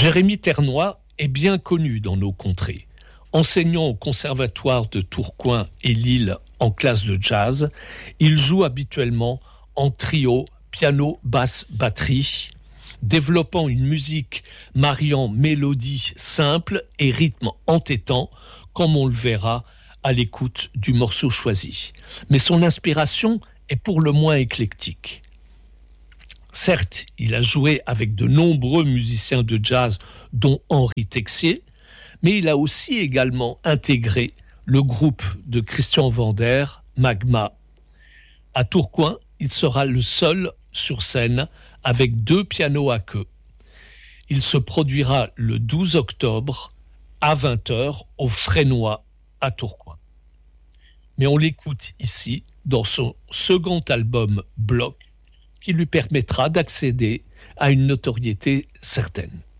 Jérémy Ternois est bien connu dans nos contrées. Enseignant au conservatoire de Tourcoing et Lille en classe de jazz, il joue habituellement en trio, piano, basse, batterie, développant une musique mariant mélodie simple et rythme entêtant, comme on le verra à l'écoute du morceau choisi. Mais son inspiration est pour le moins éclectique. Certes, il a joué avec de nombreux musiciens de jazz, dont Henri Texier, mais il a aussi également intégré le groupe de Christian Vander, Magma. À Tourcoing, il sera le seul sur scène avec 2 pianos à queue. Il se produira le 12 octobre à 20h au Frénois à Tourcoing. Mais on l'écoute ici dans son second album Bloc, qui lui permettra d'accéder à une notoriété certaine.